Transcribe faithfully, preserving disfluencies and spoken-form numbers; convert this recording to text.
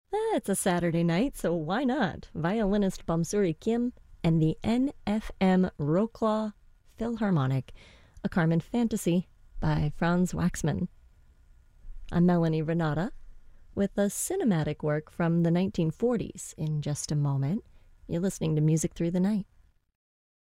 Eh, it's a Saturday night, so why not? Violinist Bamsuri Kim and the N F M Wroclaw Philharmonic, a Carmen Fantasy by Franz Waxman. I'm Melanie Renata with a cinematic work from the nineteen forties in just a moment. You're listening to Music Through the Night.